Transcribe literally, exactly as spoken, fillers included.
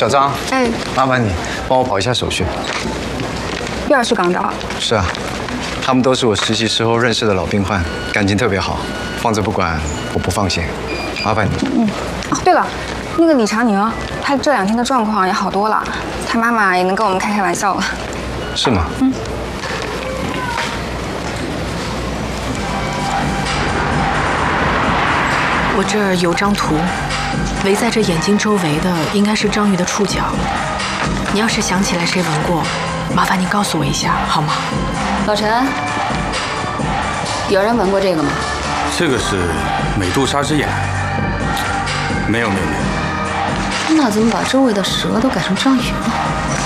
小张， 哎， 麻烦你帮我跑一下手续。 又要去港岛？ 是啊，他们都是我实习时候认识的老病患，感情特别好，放着不管我不放心。麻烦你。 嗯。哦，对了，那个李长宁，他这两天的状况也好多了，他妈妈也能跟我们开开玩笑了。 是吗？ 嗯。 我这儿有张图，围在这眼睛周围的应该是章鱼的触角。你要是想起来谁闻过，麻烦你告诉我一下好吗？ 老陈，有人闻过这个吗？ 这个是美杜莎之眼。没有没有没有。 那怎么把周围的蛇都改成章鱼了？